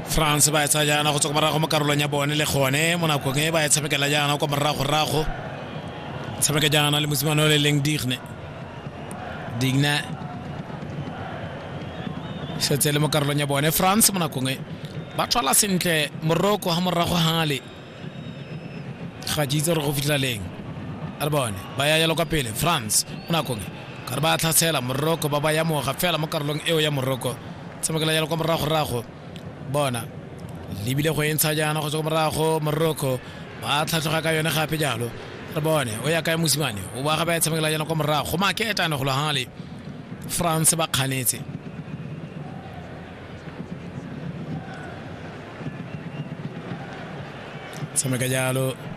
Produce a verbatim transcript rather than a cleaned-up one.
France ba etsa jana go tswa morago mo karolo nya bone le gone mo nakong e ba etsa bekela jana go morago rago tshameka jana le mosimane le leng digne digna se tsele mo karolo nya bone France mo nakong e ba tswala sentle Morocco ha morago hale ga ditse re go fitla leng a bone ba ya yalo ka pele France mo nakong ka ba tlhatsela Morocco ba ba ya mo ga fela mo karolong eo ya Morocco tshamekela yalo ka morago rago bona libile go entsha jana go tswa morago Morocco ba tlhatlhoga ka yone gape jalo re bone o ya ka mosimane o ba ga ba tshamekela jana go morago go maketa ne go la hale France ba kganetse tshameka jalo